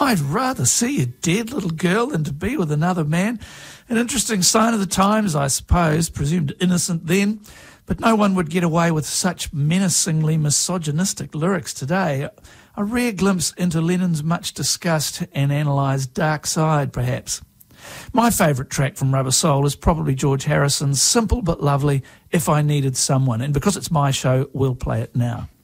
I'd rather see you dead, little girl, than to be with another man. An interesting sign of the times, I suppose, presumed innocent then, but no one would get away with such menacingly misogynistic lyrics today. A rare glimpse into Lennon's much discussed and analysed dark side, perhaps. My favourite track from Rubber Soul is probably George Harrison's simple but lovely If I Needed Someone, and because it's my show, we'll play it now.